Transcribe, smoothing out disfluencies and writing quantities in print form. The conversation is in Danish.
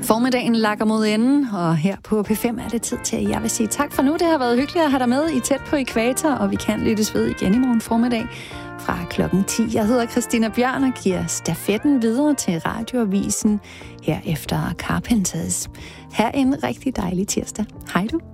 Formiddagen lakker mod enden, og her på P5 er det tid til, at jeg vil sige tak for nu. Det har været hyggeligt at have dig med i Tæt på Ækvator, og vi kan lyttes ved igen i morgen formiddag fra klokken 10. Jeg hedder Christina Bjørn og giver stafetten videre til Radioavisen her efter Carpenters. Ha' en rigtig dejlig tirsdag. Hej du.